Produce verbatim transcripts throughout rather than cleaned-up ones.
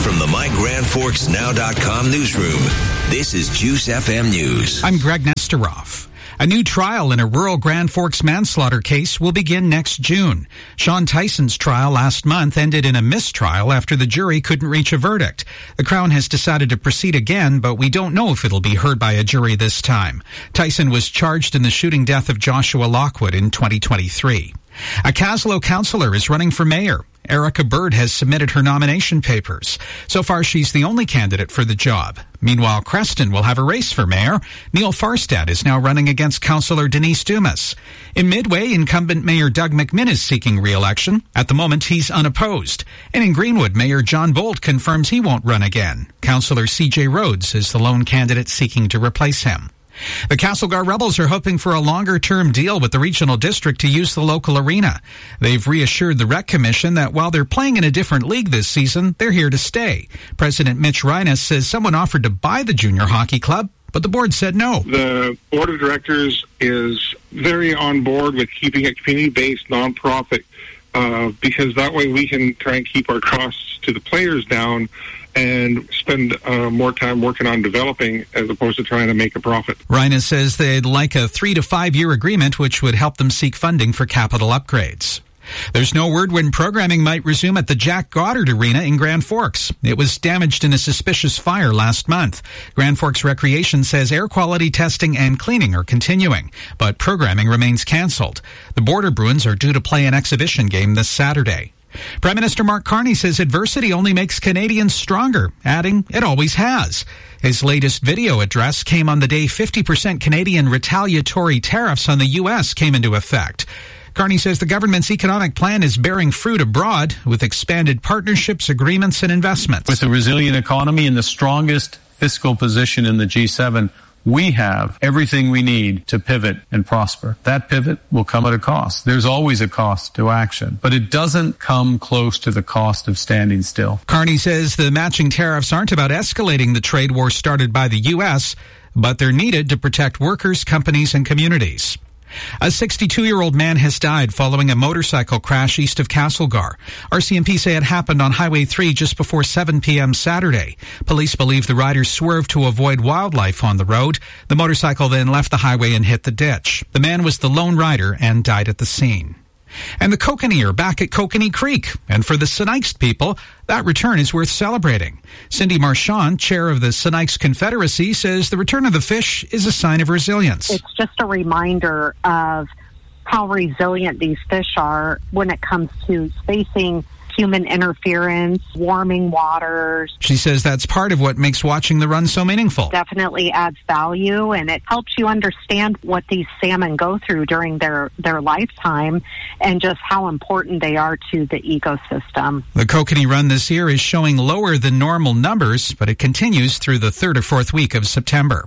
From the My Grand Forks Now dot com newsroom, this is Juice F M News. I'm Greg Nesteroff. A new trial in a rural Grand Forks manslaughter case will begin next June. Sean Tyson's trial last month ended in a mistrial after the jury couldn't reach a verdict. The Crown has decided to proceed again, but we don't know if it'll be heard by a jury this time. Tyson was charged in the shooting death of Joshua Lockwood in twenty twenty-three. A Caslow councillor is running for mayor. Erica Bird has submitted her nomination papers. So far, she's the only candidate for the job. Meanwhile, Creston will have a race for mayor. Neil Farstad is now running against Councillor Denise Dumas. In Midway, incumbent Mayor Doug McMinn is seeking re-election. At the moment, he's unopposed. And in Greenwood, Mayor John Bolt confirms he won't run again. Councillor C J Rhodes is the lone candidate seeking to replace him. The Castlegar Rebels are hoping for a longer-term deal with the regional district to use the local arena. They've reassured the Rec Commission that while they're playing in a different league this season, they're here to stay. President Mitch Reines says someone offered to buy the junior hockey club, but the board said no. The board of directors is very on board with keeping a community-based nonprofit uh, because that way we can try and keep our costs to the players down and spend uh, more time working on developing as opposed to trying to make a profit. Reines says they'd like a three to five year agreement which would help them seek funding for capital upgrades. There's no word when programming might resume at the Jack Goddard Arena in Grand Forks. It was damaged in a suspicious fire last month. Grand Forks Recreation says air quality testing and cleaning are continuing, but programming remains canceled. The Border Bruins are due to play an exhibition game this Saturday. Prime Minister Mark Carney says adversity only makes Canadians stronger, adding, it always has. His latest video address came on the day fifty percent Canadian retaliatory tariffs on the U S came into effect. Carney says the government's economic plan is bearing fruit abroad with expanded partnerships, agreements, and investments. With a resilient economy and the strongest fiscal position in the G seven, we have everything we need to pivot and prosper. That pivot will come at a cost. There's always a cost to action, but it doesn't come close to the cost of standing still. Carney says the matching tariffs aren't about escalating the trade war started by the U S, but they're needed to protect workers, companies, and communities. A sixty-two-year-old man has died following a motorcycle crash east of Castlegar. R C M P say it happened on Highway three just before seven p.m. Saturday. Police believe the rider swerved to avoid wildlife on the road. The motorcycle then left the highway and hit the ditch. The man was the lone rider and died at the scene. And the kokanee are back at Kokanee Creek. And for the Sinaiks people, that return is worth celebrating. Cindy Marchand, chair of the Sinaiks Confederacy, says the return of the fish is a sign of resilience. It's just a reminder of how resilient these fish are when it comes to facing human interference, warming waters. She says that's part of what makes watching the run so meaningful. Definitely adds value, and it helps you understand what these salmon go through during their, their lifetime and just how important they are to the ecosystem. The Kokanee Run this year is showing lower than normal numbers, but it continues through the third or fourth week of September.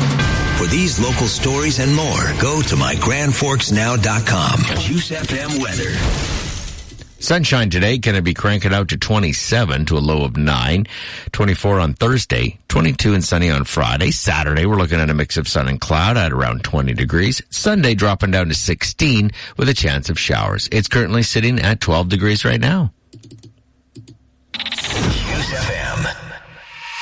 For these local stories and more, go to my grand forks now dot com. Juice F M weather. Sunshine today, going to be cranking out to twenty-seven to a low of nine. twenty-four on Thursday, twenty-two and sunny on Friday. Saturday, we're looking at a mix of sun and cloud at around twenty degrees. Sunday dropping down to sixteen with a chance of showers. It's currently sitting at twelve degrees right now.